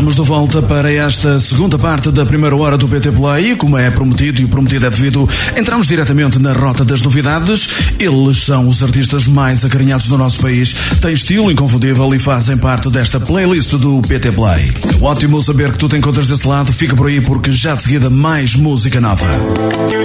Estamos de volta para esta segunda parte da primeira hora do PT Play e, como é prometido e o prometido é devido, entramos diretamente na rota das novidades. Eles são os artistas mais acarinhados do nosso país, têm estilo inconfundível e fazem parte desta playlist do PT Play. É ótimo saber que tu te encontras desse lado, fica por aí porque já de seguida mais música nova.